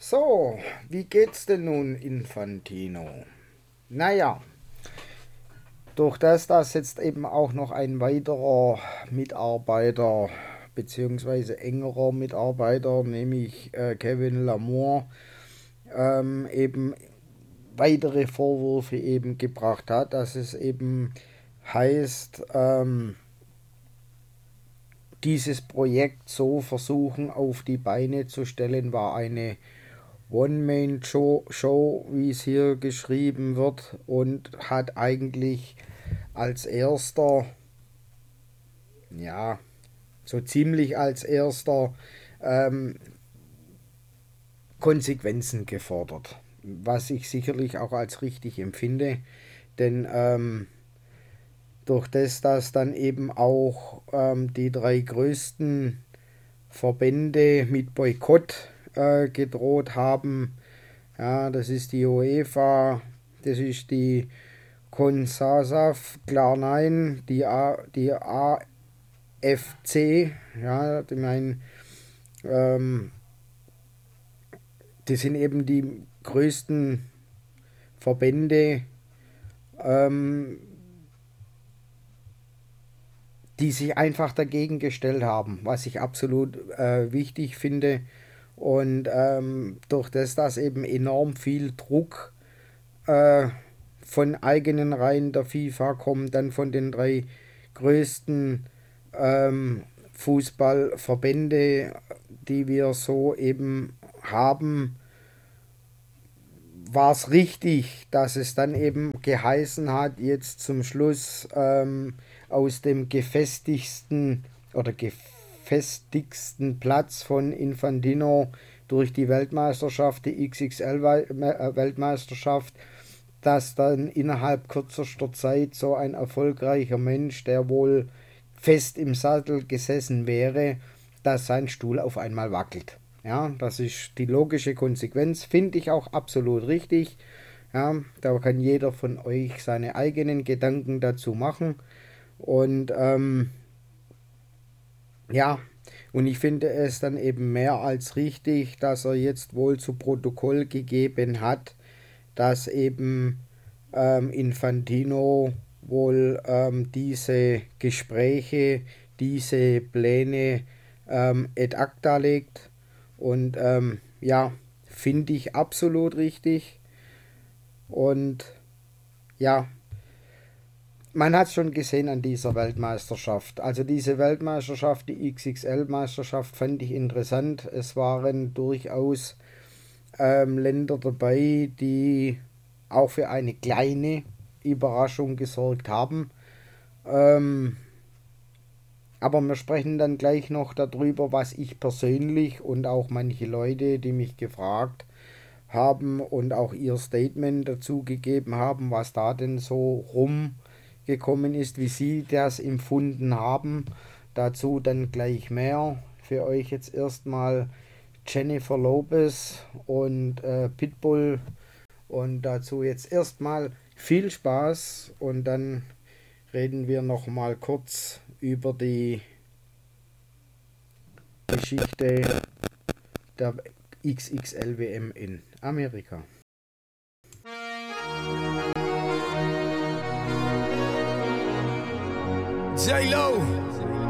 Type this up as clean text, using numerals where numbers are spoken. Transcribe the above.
So, wie geht's denn nun, Infantino? Naja, durch das jetzt eben auch noch ein weiterer Mitarbeiter beziehungsweise engerer Mitarbeiter, nämlich Kevin Lamour, eben weitere Vorwürfe eben gebracht hat, dass es eben heißt, dieses Projekt so versuchen auf die Beine zu stellen, war eine One-Man-Show, wie es hier geschrieben wird, und hat eigentlich als erster, ja, so ziemlich als erster ähm, Konsequenzen gefordert, was ich sicherlich auch als richtig empfinde, denn durch das, dass dann eben auch die drei größten Verbände mit Boykott gedroht haben. Ja, das ist die UEFA, das ist die CONSASAF, klar nein, die AFC, ja, ich meine, ähm, das sind eben die größten Verbände, ähm, die sich einfach dagegen gestellt haben, was ich absolut wichtig finde. Und durch das, dass eben enorm viel Druck äh, von eigenen Reihen der FIFA kommt, dann von den drei größten Fußballverbände, die wir so eben haben, war es richtig, dass es dann eben geheißen hat, jetzt zum Schluss aus dem gefestigsten oder gefestigsten Platz von Infantino durch die Weltmeisterschaft, die XXL-Weltmeisterschaft, dass dann innerhalb kürzester Zeit so ein erfolgreicher Mensch, der wohl fest im Sattel gesessen wäre, dass sein Stuhl auf einmal wackelt. Ja, das ist die logische Konsequenz, finde ich auch absolut richtig. Ja, da kann jeder von euch seine eigenen Gedanken dazu machen. Und ja, und ich finde es dann eben mehr als richtig, dass er jetzt wohl zu Protokoll gegeben hat, dass eben Infantino wohl diese Gespräche, diese Pläne ad acta legt. Und ja, finde ich absolut richtig. Und ja, man hat es schon gesehen an dieser Weltmeisterschaft. Also diese Weltmeisterschaft, die XXL-Meisterschaft, fand ich interessant. Es waren durchaus Länder dabei, die auch für eine kleine Überraschung gesorgt haben. Ähm, aber wir sprechen dann gleich noch darüber, was ich persönlich und auch manche Leute, die mich gefragt haben und auch ihr Statement dazu gegeben haben, was da denn so rumgekommen ist, wie sie das empfunden haben. Dazu dann gleich mehr. Für euch jetzt erstmal Jennifer Lopez und Pitbull, und dazu jetzt erstmal viel Spaß, und dann reden wir noch mal kurz über die Geschichte der XXL-WM in Amerika. J-Lo,